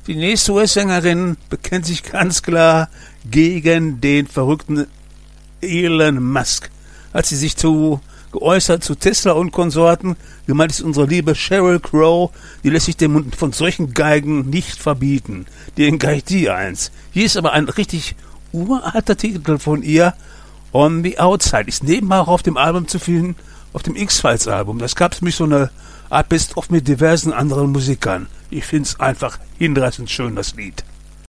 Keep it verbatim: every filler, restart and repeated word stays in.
Die nächste U S-Sängerin bekennt sich ganz klar gegen den verrückten Elon Musk. Hat sie sich zu geäußert zu Tesla und Konsorten. Gemeint ist unsere liebe Sheryl Crow. Die lässt sich den Mund von solchen Geigen nicht verbieten. Den geigt die eins. Hier ist aber ein richtig uralter Titel von ihr. On the Outside. Ist nebenbei auch auf dem Album zu finden. Auf dem X-Files-Album. Das gab es mich so eine Art Best-of mit diversen anderen Musikern. Ich find's einfach hinreißend schön, das Lied.